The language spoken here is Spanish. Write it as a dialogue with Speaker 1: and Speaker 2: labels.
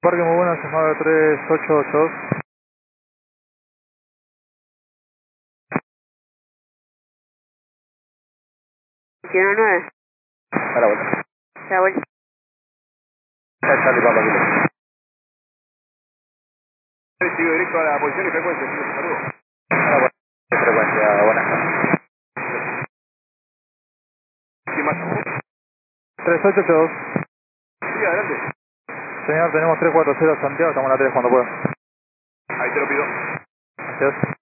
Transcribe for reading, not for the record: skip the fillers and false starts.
Speaker 1: Parque muy buena, llamada 3882.
Speaker 2: Tiene 9.
Speaker 3: A la vuelta.
Speaker 2: La vuelta.
Speaker 3: Charlie Papa Kilo. Sigo directo a la posición y frecuencia, sí, saludos. A la vuelta. Frecuencia, buenas tardes. ¿Quién más?
Speaker 1: 3882.
Speaker 3: Sí, adelante.
Speaker 1: Señor, tenemos 340 Santiago, estamos en la 3 cuando pueda.
Speaker 3: Ahí te lo pido.
Speaker 1: Gracias.